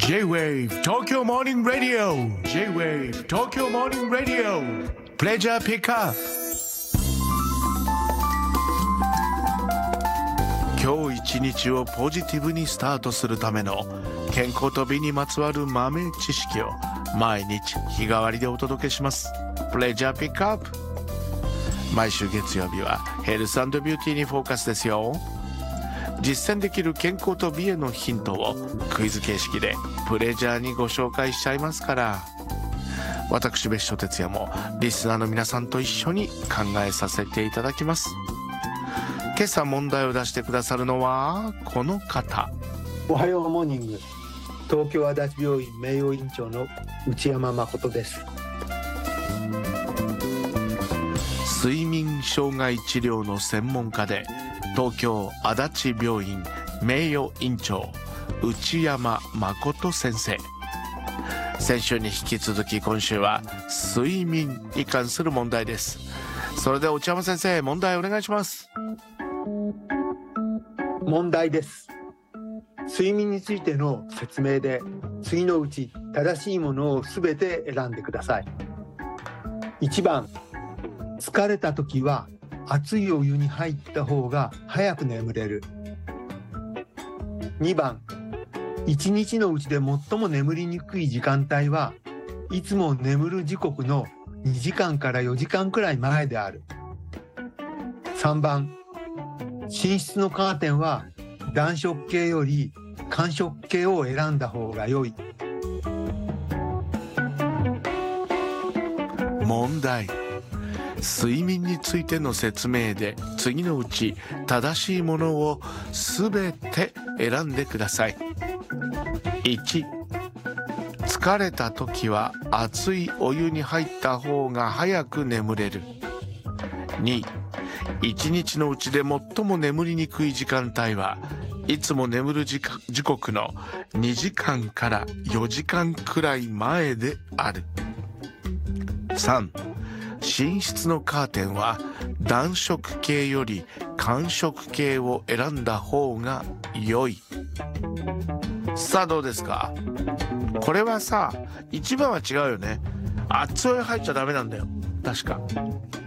J-Wave Tokyo Morning Radio J-Wave Tokyo Morning Radio Pleasure Pickup。 今日一日をポジティブにスタートするための健康と美にまつわる豆知識を毎日日替わりでお届けします。 Pleasure Pickup。 毎週月曜日はヘルス&ビューティーにフォーカスですよ。実践できる健康と美へのヒントをクイズ形式でプレジャーにご紹介しちゃいますから、私別所哲也もリスナーの皆さんと一緒に考えさせていただきます。今朝問題を出してくださるのはこの方。 おはようモーニング、東京足立病院名誉院長の内山誠です。 睡眠障害治療の専門家で東京足立病院名誉院長内山誠先生。先週に引き続き今週は睡眠に関する問題です。それでは内山先生、問題お願いします。 問題です。睡眠についての説明で次のうち正しいものをすべて選んでください。1番、疲れた時は熱いお湯に入った方が早く眠れる。2番、一日のうちで最も眠りにくい時間帯はいつも眠る時刻の2時間から4時間くらい前である。3番、寝室のカーテンは暖色系より寒色系を選んだ方が良い。 問題。睡眠についての説明で次のうち正しいものをすべて選んでください。1、疲れた時は熱いお湯に入った方が早く眠れる。2、一日のうちで最も眠りにくい時間帯はいつも眠る時刻の2時間から4時間くらい前である。3、寝室のカーテンは暖色系より寒色系を選んだ方が良い。さあどうですか？これはさ、1番は違うよね。熱い入っちゃダメなんだよ確か。